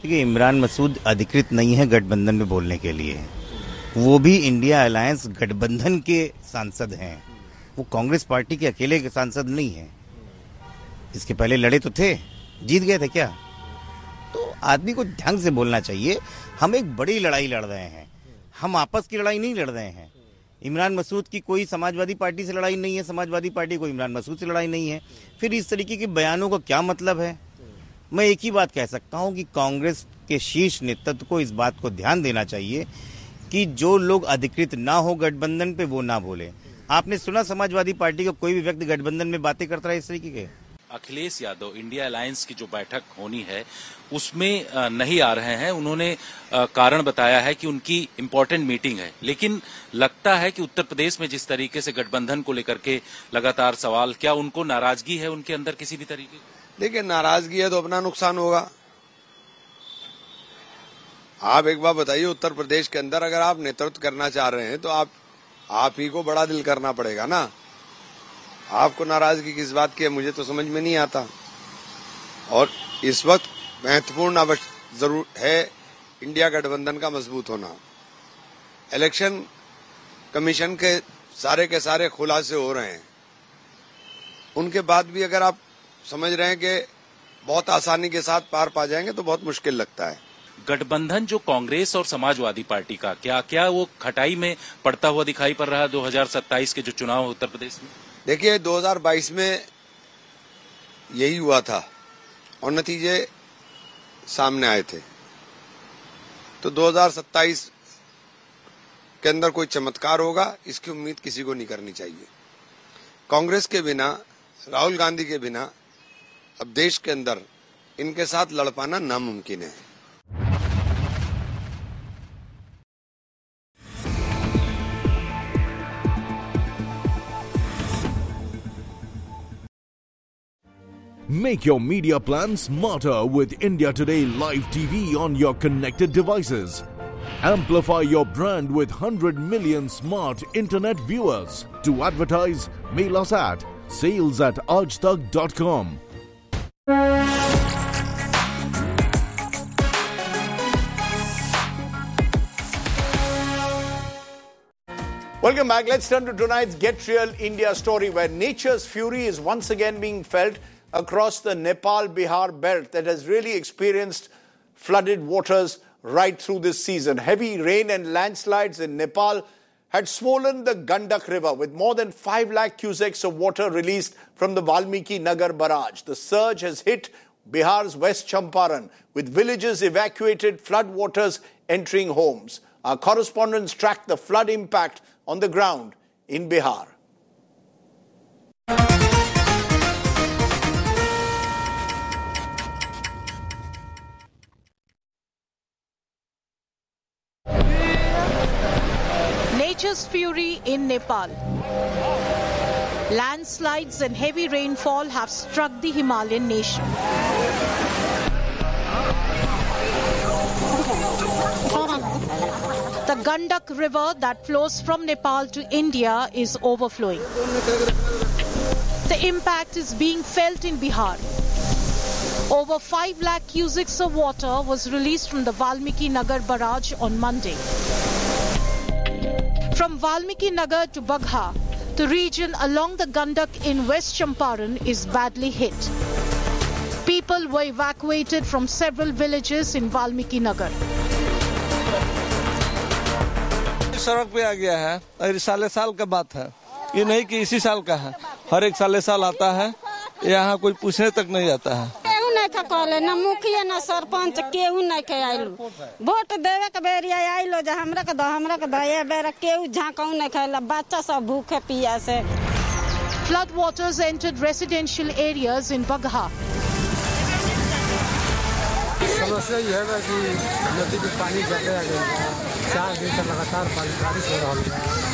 देखिए, इमरान मसूद अधिकृत नहीं है गठबंधन में बोलने के लिए। वो भी इंडिया अलायंस गठबंधन के सांसद हैं, वो कांग्रेस पार्टी के अकेले के सांसद नहीं है। इसके पहले लड़े तो थे, जीत गए थे क्या? तो आदमी को ढंग से बोलना चाहिए। हम एक बड़ी लड़ाई लड़ रहे हैं, हम आपस की लड़ाई नहीं लड़ रहे हैं। इमरान मसूद की कोई समाजवादी पार्टी से लड़ाई नहीं है, समाजवादी पार्टी को इमरान मसूद से लड़ाई नहीं है। फिर इस तरीके के बयानों का क्या मतलब है? मैं एक ही बात कह सकता हूं कि कांग्रेस के शीर्ष नेतृत्व को इस बात को ध्यान देना चाहिए कि जो लोग अधिकृत ना हो गठबंधन पे वो ना बोले। आपने सुना समाजवादी पार्टी का कोई भी व्यक्ति गठबंधन में बातें करता है इस तरीके के? अखिलेश यादव इंडिया अलायंस की जो बैठक होनी है उसमें नहीं आ रहे हैं। उन्होंने कारण बताया है कि उनकी इम्पोर्टेंट मीटिंग है, लेकिन लगता है कि उत्तर प्रदेश में जिस तरीके से गठबंधन को लेकर के लगातार सवाल, क्या उनको नाराजगी है उनके अंदर किसी भी तरीके? देखिए, नाराजगी है तो अपना नुकसान होगा। आप एक बार बताइए, उत्तर प्रदेश के अंदर अगर आप नेतृत्व करना चाह रहे हैं तो आप ही को बड़ा दिल करना पड़ेगा ना। आपको नाराजगी किस बात की है मुझे तो समझ में नहीं आता। और इस वक्त महत्वपूर्ण जरूर है इंडिया गठबंधन का मजबूत होना। इलेक्शन कमीशन के सारे खुलासे हो रहे हैं, उनके बाद भी अगर आप समझ रहे हैं कि बहुत आसानी के साथ पार पा जाएंगे तो बहुत मुश्किल लगता है। गठबंधन जो कांग्रेस और समाजवादी पार्टी का, क्या वो खटाई में पड़ता हुआ दिखाई पड़ रहा है 2027 के जो चुनाव है उत्तर प्रदेश में? देखिए, 2022 में यही हुआ था और नतीजे सामने आए थे। तो 2027 के अंदर कोई चमत्कार होगा इसकी उम्मीद किसी को नहीं करनी चाहिए। कांग्रेस के बिना, राहुल गांधी के बिना अब देश के अंदर इनके साथ लड़ पाना नामुमकिन है। Make your media plan smarter with India Today Live TV on your connected devices. Amplify your brand with 100 million smart internet viewers. To advertise, mail us at sales@aajtak.com. Welcome back. Let's turn to tonight's Get Real India story, where nature's fury is once again being felt across the Nepal-Bihar belt that has really experienced flooded waters right through this season. Heavy rain and landslides in Nepal had swollen the Gandak River with more than 5 lakh cusecs of water released from the Valmiki Nagar barrage. The surge has hit Bihar's West Champaran, with villages evacuated, flood waters entering homes. Our correspondents tracked the flood impact on the ground in Bihar. Nature's fury in Nepal. Landslides and heavy rainfall have struck the Himalayan nation. The Gandak River that flows from Nepal to India is overflowing. The impact is being felt in Bihar. Over 5 lakh cusecs of water was released from the Valmiki Nagar barrage on Monday. From Valmiki Nagar to Bagha, the region along the Gandak in West Champaran is badly hit. People were evacuated from several villages in Valmiki Nagar. सड़क पे आ गया है और साल का बात है, ये नहीं कि इसी साल का है। हर एक साल आता है, यहाँ कोई पूछने तक नहीं आता है। कहले ना मुखिया ना सरपंच केहू नहीं के आइलो, वोट देवे के बेरिया आइलो जे हमरा के दो ये बेरा केहू झांकऊ नहीं खेला, बच्चा सब भूखे पिया से। Flood waters entered residential areas in Bagha. समस्या ये है कि नदी में पानी ज्यादा आ गया, 4 दिन से लगातार बारिश हो रही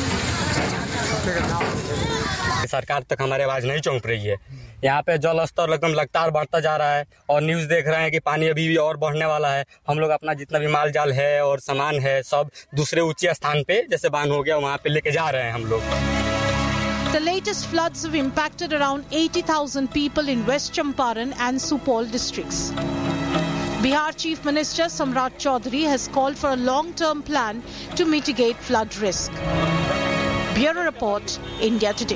है। सरकार तक हमारी आवाज नहीं पहुंच रही है। यहाँ पे जल स्तर एकदम लगातार बढ़ता जा रहा है और न्यूज देख रहे हैं कि पानी अभी भी और बढ़ने वाला है। हम लोग अपना जितना भी माल जाल है और सामान है सब दूसरे ऊंचे स्थान पे जैसे बांध हो गया वहाँ पे लेके जा रहे हैं हम लोग। The latest floods have impacted around 80,000 people in West Champaran and Supol districts. Bihar Chief Minister Samrat Chaudhary has called for a long-term plan to mitigate flood risk. Bureau Report, India Today.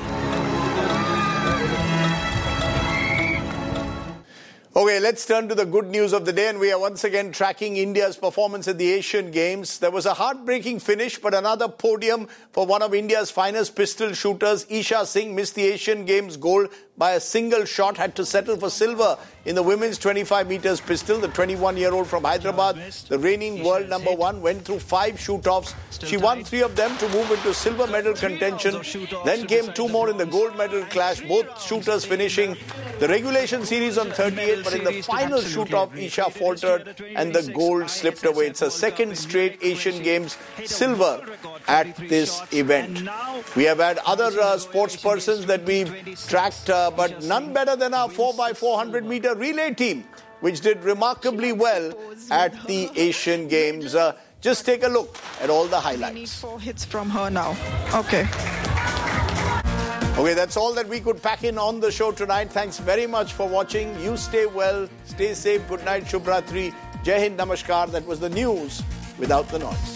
Okay, let's turn to the good news of the day, and we are once again tracking India's performance at the Asian Games. There was a heartbreaking finish, but another podium for one of India's finest pistol shooters. Isha Singh missed the Asian Games gold by a single shot, had to settle for silver in the women's 25 meters pistol. The 21-year-old from Hyderabad, the reigning world number one, went through 5 shoot-offs. She won 3 of them to move into silver medal contention. Then came 2 more in the gold medal clash, both shooters finishing the regulation series on 38, but in the final shoot-off, Isha faltered and the gold slipped away. It's a second straight Asian Games silver at this event. We have had other sports persons that we've tracked, but none better than our 4x400 meter relay team, which did remarkably well at the Asian Games. Just take a look at all the highlights. We need 4 hits from her now. Okay. Okay, that's all that we could pack in on the show tonight. Thanks very much for watching. You stay well, stay safe. Good night, Shubhratri. Jai Hind, Namaskar. That was the news without the noise.